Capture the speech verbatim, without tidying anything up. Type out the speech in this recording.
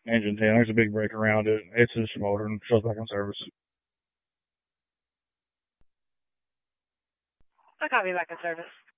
engine ten. There's a big break around it. It's just smoldering. Shows back in service. I copy back in service.